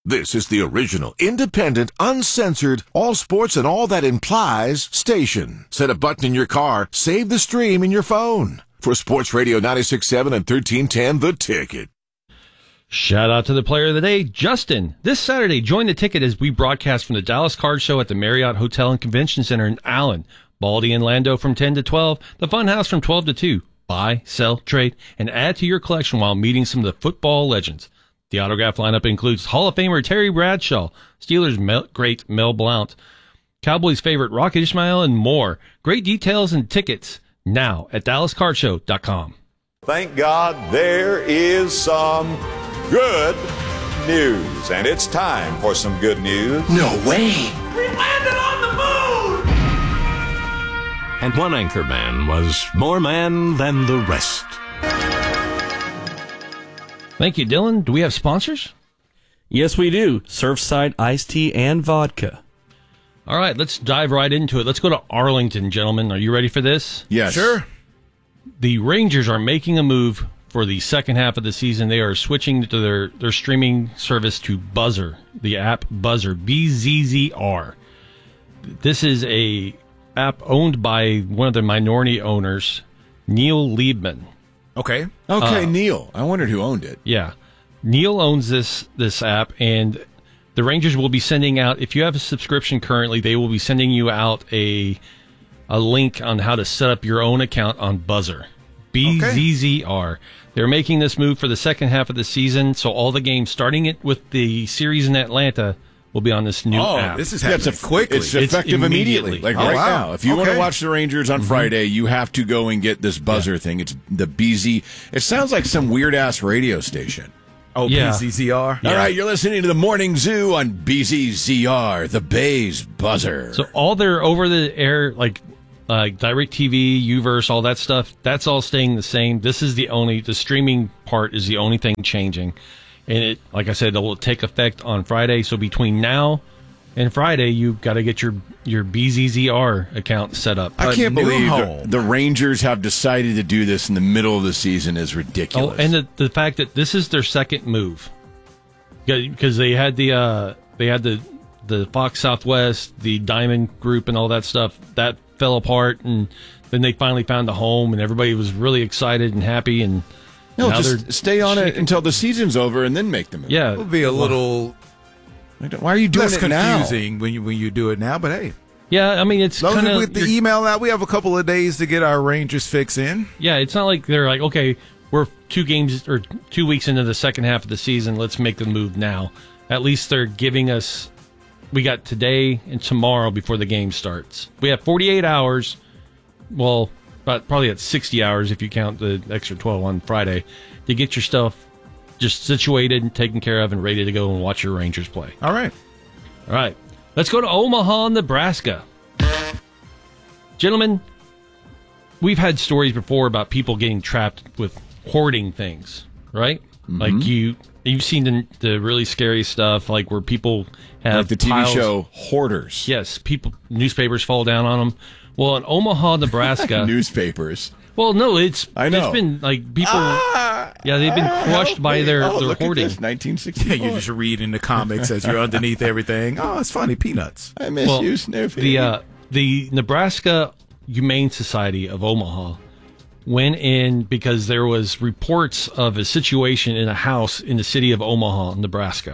This is the original, independent, uncensored, all sports and all that implies station. Set a button in your car, save the stream in your phone. For Sports Radio 96.7 and 1310, The Ticket. Shout out to the player of the day, Justin. This Saturday, join The Ticket as we broadcast from the Dallas Card Show at the Marriott Hotel and Convention Center in Allen. Baldy and Lando from 10 to 12. The Funhouse from 12 to 2. Buy, sell, trade, and add to your collection while meeting some of the football legends. The autograph lineup includes Hall of Famer Terry Bradshaw, Steelers great Mel Blount, Cowboys favorite Rocket Ismail, and more. Great details and tickets now at DallasCardShow.com. Thank God there is some good news, and it's time for some good news. No way. We landed on the moon! And one anchor man was more man than the rest. Thank you, Dylan. Do we have sponsors? Yes, we do. Surfside iced tea and vodka. All right, let's dive right into it. Let's go to Arlington, gentlemen. Are you ready for this? Yes. Sure. The Rangers are making a move for the second half of the season. They are switching to their streaming service to Buzzer, the app Buzzer, BZZR. This is a app owned by one of the minority owners, Neil Liebman. Okay, Neil. I wondered who owned it. Yeah. Neil owns this app, and the Rangers will be sending out, if you have a subscription currently, they will be sending you out a link on how to set up your own account on Buzzer. BZZR. They're making this move for the second half of the season, so all the games, starting it with the series in Atlanta, will be on this new app. This is happening quickly. It's effective immediately. Like now. If you want to watch the Rangers on Friday, you have to go and get this Buzzer thing. It's the BZ. It sounds like some weird-ass radio station. BZZR? All right, you're listening to the Morning Zoo on BZZR, the Bay's Buzzer. So all their over-the-air, like DirecTV, Uverse, all that stuff, that's all staying the same. This is the streaming part is the only thing changing. And it, like I said, it will take effect on Friday. So between now and Friday, you've got to get your BZZR account set up. I can't believe the Rangers have decided to do this in the middle of the season is ridiculous. Oh, and the fact that this is their second move, because they had the Fox Southwest, the Diamond Group, and all that stuff that fell apart, and then they finally found a home, and everybody was really excited and happy. And no, just stay on it until the season's over, and then make the move. Yeah, it would be a little. Why are you doing it now? Less confusing when you do it now, but hey. Yeah, I mean, it's kind of... With the email out, we have a couple of days to get our Rangers fix in. Yeah, it's not like they're like, okay, we're 2 weeks into the second half of the season, let's make the move now. At least they're giving us... We got today and tomorrow before the game starts. We have 48 hours, well, probably at 60 hours if you count the extra 12 on Friday, to get your stuff just situated and taken care of and ready to go and watch your Rangers play. All right. Let's go to Omaha, Nebraska. Gentlemen, we've had stories before about people getting trapped with hoarding things, right? Mm-hmm. Like you've seen the really scary stuff, like where people have like the TV show Hoarders. Yes, newspapers fall down on them. Well, in Omaha, Nebraska, newspapers. Well, no, I know. It's been like people. They've been crushed by their hoarding. 1960. Yeah, you just read in the comics as you're underneath everything. Oh, it's funny, Peanuts. I miss you, Snoopy. The Nebraska Humane Society of Omaha went in because there was reports of a situation in a house in the city of Omaha, Nebraska,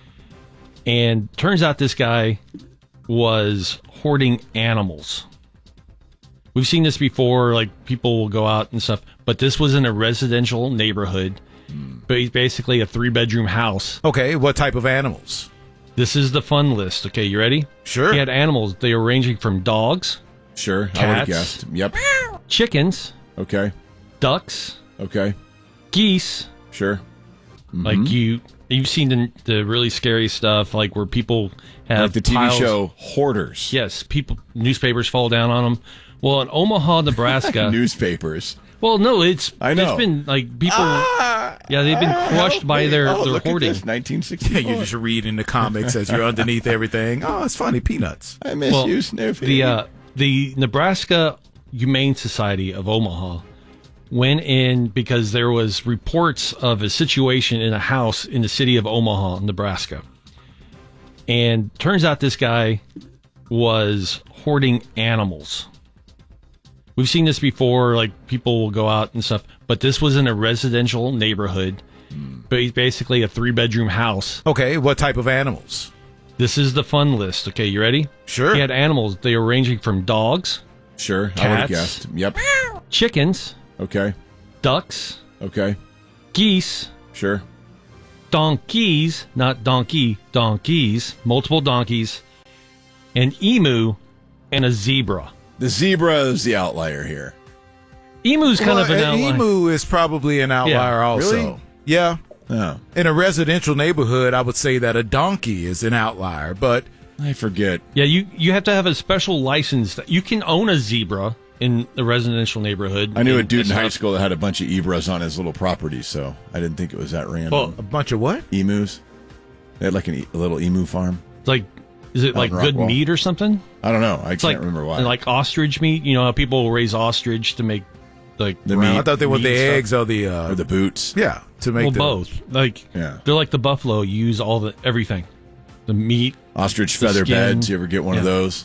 and turns out this guy was hoarding animals. We've seen this before, like people will go out and stuff, but this was in a residential neighborhood, basically a 3-bedroom house. Okay, what type of animals? This is the fun list. Okay, you ready? Sure. He had animals. They were ranging from dogs. Sure, cats, I would have guessed. Yep. Chickens. Okay. Ducks. Okay. Geese. Sure. Mm-hmm. Like you've seen the really scary stuff, like where people have like the TV show Hoarders. Yes, newspapers fall down on them. Well, in Omaha, Nebraska, newspapers. Well, no, I know. It's been like people. They've been crushed by their hoarding. 1960. Yeah, you just read in the comics as you're underneath everything. Oh, it's funny, Peanuts. I miss you, Snoopy. The Nebraska Humane Society of Omaha went in because there was reports of a situation in a house in the city of Omaha, Nebraska, And turns out this guy was hoarding animals. We've seen this before, like people will go out and stuff, but this was in a residential neighborhood, but basically a 3-bedroom house. Okay, what type of animals? This is the fun list. Okay, you ready? Sure. He had animals. They were ranging from dogs, Sure. I would Cats. have guessed. Yep. chickens, Okay. ducks, Okay. geese, Sure. donkeys, not donkey, donkeys, multiple donkeys, an emu, and a zebra. The zebra is the outlier here. Emu's kind of an outlier. emu is probably an outlier also. Really? Yeah. Oh, In a residential neighborhood, I would say that a donkey is an outlier, but I forget. Yeah, you have to have a special license. That you can own a zebra in the residential neighborhood. I knew a And dude it's in high not- school that had a bunch of zebras on his little property, so I didn't think it was that random. Well, a bunch of what? Emus. They had like a little emu farm. like, is it Out like in good Rockwall. meat or something? I don't know. I It's can't like remember why. like ostrich meat. You know how people raise ostrich to make like The round meat. I thought they want the meat stuff? eggs or the or the boots. yeah, to make Well, the both. Like Yeah. they're like the buffalo. You use all the everything, the meat. Ostrich The feather skin. beds. You ever get one of Yeah. those?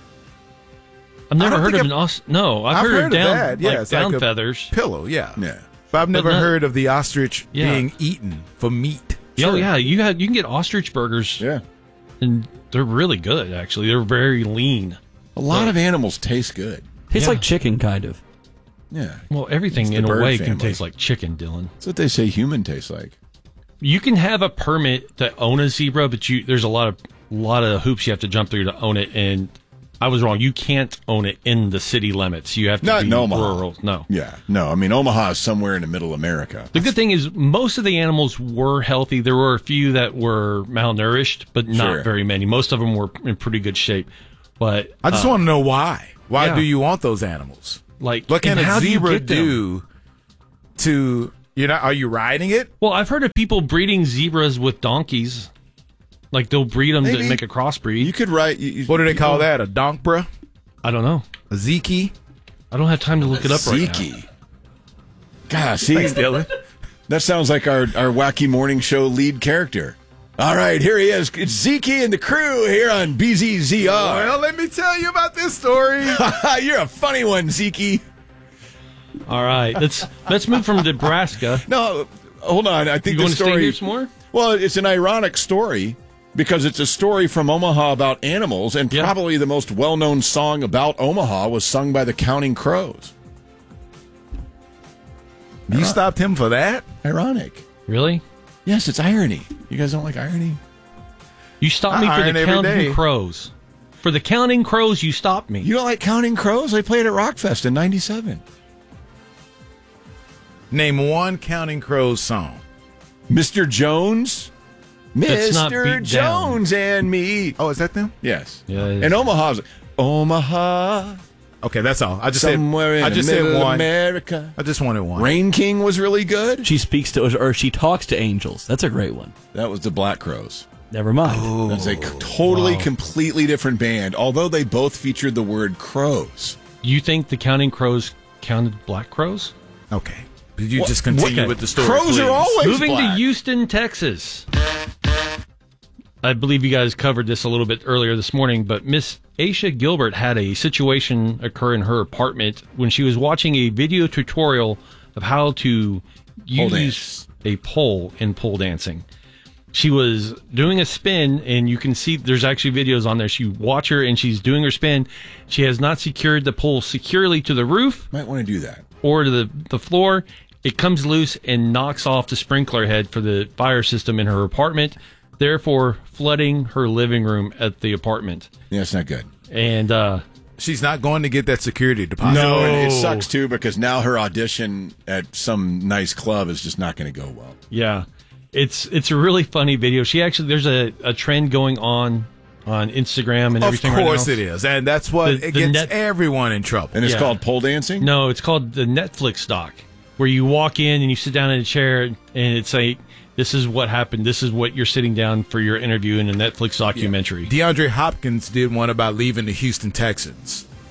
I've never don't heard think of an No, I've, I've heard of down that. Yeah, like it's down like a feathers. pillow, yeah. Yeah. But I've never not- heard of the ostrich Yeah. being eaten for meat. Oh yeah, you can get ostrich burgers, Yeah. and they're really good. Actually, they're very lean. A lot of animals taste good. Tastes Yeah. like chicken, kind of. Yeah. Well, everything It's the in a bird way can family. taste like chicken, Dylan. That's what they say human tastes like. You can have a permit to own a zebra, but there's a lot of hoops you have to jump through to own it. And I was wrong. You can't own it in the city limits. You have to Not be in Omaha. rural. No. Yeah. No, I mean, Omaha is somewhere in the middle America. The good thing is most of the animals were healthy. There were a few that were malnourished, but not Sure. very many. Most of them were in pretty good shape. But I just want to know why. Why yeah. do you want those animals? like, What can and a how do you zebra get them? do to are you riding it? Well, I've heard of people breeding zebras with donkeys. Like they'll breed them to Maybe. make a crossbreed. You could write. What do they call that? A donkbra? I don't know. A zeke? I don't have time to look it up right now. Zeke. Gosh, see, Thanks, Dylan. that sounds like our wacky morning show lead character. All right, here he is. It's Zeke and the crew here on BZZR. Well, let me tell you about this story. You're a funny one, Zeke. All right, let's move from Nebraska. No, hold on. I think You the want to stay story. here some more? Well, it's an ironic story because it's a story from Omaha about animals, and Yeah. probably the most well-known song about Omaha was sung by the Counting Crows. You stopped him for that? Ironic. Really? Yes, it's irony. You guys don't like irony? You stopped me I for iron the every Counting day. Crows. For the Counting Crows, you stopped me. You don't like Counting Crows? They played at Rockfest in '97. Name one Counting Crows song. Mr. Jones? That's not Mr. beat down. Jones and me. Oh, is that them? Yes. Yeah, it is. And Omaha's Omaha, Okay, that's all. I just somewhere said. I in just the said middle of one. America. I just wanted one. Rain King was really good. She speaks to, or she talks to angels. That's a great one. That was the Black Crows. Never mind. That's a totally, completely different band, although they both featured the word crows. You think the Counting Crows counted black crows? Okay. Did you just continue what- with the story? Crows please? are always Moving black. to Houston, Texas. I believe you guys covered this a little bit earlier this morning, but Miss Aisha Gilbert had a situation occur in her apartment when she was watching a video tutorial of how to Pole use dance. a pole in pole dancing. She was doing a spin, and you can see there's actually videos on there. You watch her, and she's doing her spin. She has not secured the pole securely to the roof Might want to do that. or to the floor. It comes loose and knocks off the sprinkler head for the fire system in her apartment, therefore flooding her living room at the apartment. Yeah, it's not good. And She's not going to get that security deposit. No, and it sucks too because now her audition at some nice club is just not going to go well. yeah, it's a really funny video. She actually there's a trend going on Instagram and Of everything right now. course it is. And that's what The it gets net- everyone in trouble. And it's Yeah. called pole dancing? No, it's called the Netflix doc, where you walk in and you sit down in a chair and it's like, this is what happened. This is what you're sitting down for your interview in a Netflix documentary. DeAndre Hopkins did one about leaving the Houston Texans.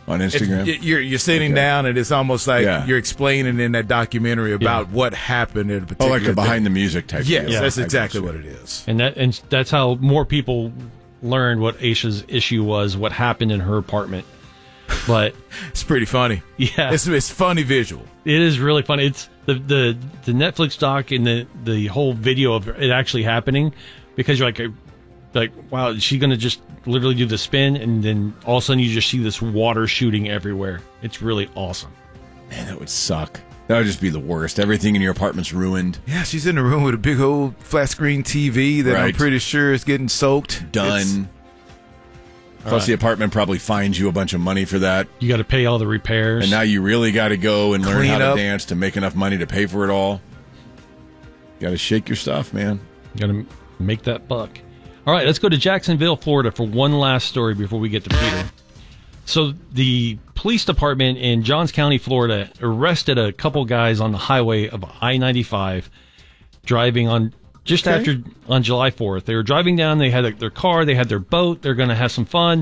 on Instagram. You're sitting down, and it's almost like you're explaining in that documentary about what happened in a particular like a behind the music type. Yes, deal. that's exactly what it is. And that's how more people learned what Aisha's issue was, what happened in her apartment. But it's pretty funny. Yeah, it's funny visual. It is really funny. It's the Netflix doc and the whole video of it actually happening, because you're like, wow, is she going to just literally do the spin, and then all of a sudden you just see this water shooting everywhere. It's really awesome. Man, that would suck. That would just be the worst. Everything in your apartment's ruined. Yeah, she's in the room with a big old flat screen TV that I'm pretty sure is getting soaked. Done. Plus, the apartment probably fines you a bunch of money for that. You got to pay all the repairs. And now you really got to go and learn Clean how to up. dance to make enough money to pay for it all. Got to shake your stuff, man. You got to make that buck. All right, let's go to Jacksonville, Florida for one last story before we get to Peter. So the police department in Johns County, Florida, arrested a couple guys on the highway of I-95 driving on on July 4th. They were driving down. They had their car. They had their boat. They're going to have some fun.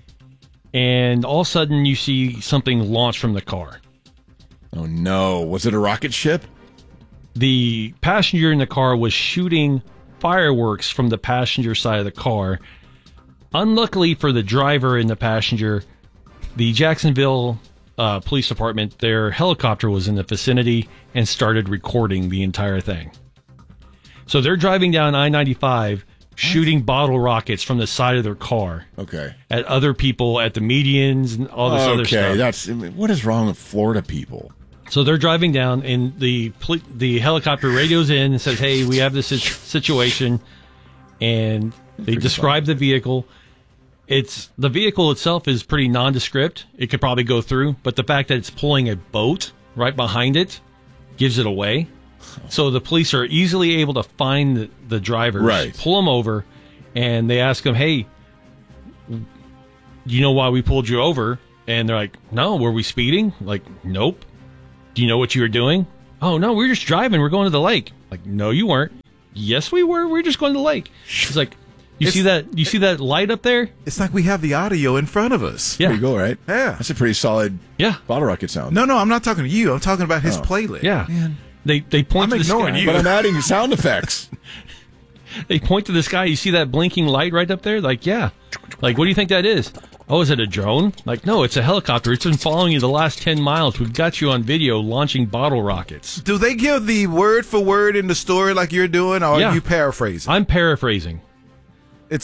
And all of a sudden, you see something launch from the car. Oh, no. Was it a rocket ship? The passenger in the car was shooting fireworks from the passenger side of the car. Unluckily for the driver and the passenger, the Jacksonville Police Department, their helicopter was in the vicinity and started recording the entire thing. So they're driving down I-95, shooting bottle rockets from the side of their car. Okay. At other people, at the medians, and all this other stuff. What is wrong with Florida people? So they're driving down, and the helicopter radios in and says, "Hey, we have this situation," and they describe the vehicle. The vehicle itself is pretty nondescript. It could probably go through, but the fact that it's pulling a boat right behind it gives it away. So the police are easily able to find the drivers, pull them over, and they ask them, "Hey, do you know why we pulled you over?" And they're like, "No, were we speeding?" Like, "Nope." "Do you know what you were doing?" "Oh, no, we were just driving. We're going to the lake." Like, "No, you weren't." "Yes, we were. We were just going to the lake." It's like, you see that light up there? It's like we have the audio in front of us. Yeah. There you go, right? Yeah. That's a pretty solid bottle rocket sound. No, I'm not talking to you. I'm talking about his playlist. Yeah. Man. They point to the sky. But I'm adding sound effects. They point to the sky. You see that blinking light right up there? Like, yeah. Like, what do you think that is? "Oh, is it a drone?" Like, "No, it's a helicopter. It's been following you the last 10 miles. We've got you on video launching bottle rockets." Do they give the word for word in the story like you're doing, or are you paraphrasing? I'm paraphrasing.